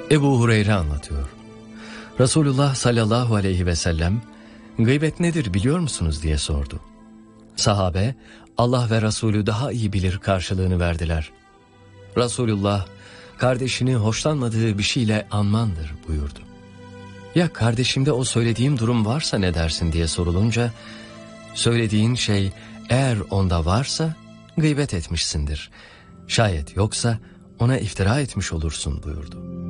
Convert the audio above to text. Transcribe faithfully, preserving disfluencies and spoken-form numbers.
Ebu Hureyre anlatıyor. Resulullah sallallahu aleyhi ve sellem, gıybet nedir biliyor musunuz diye sordu. Sahabe, Allah ve Resulü daha iyi bilir karşılığını verdiler. Resulullah, kardeşini hoşlanmadığı bir şeyle anmandır buyurdu. Ya kardeşimde o söylediğim durum varsa ne dersin diye sorulunca, söylediğin şey eğer onda varsa gıybet etmişsindir. Şayet yoksa ona iftira etmiş olursun buyurdu.